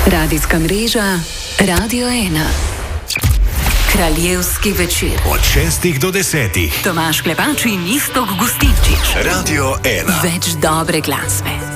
Radijska mreža Radio 1. Kraljevski večer. Od 6 do 10. Tomaž Klepač in Iztok Gustinčič. Radio 1. Več dobre glasbe.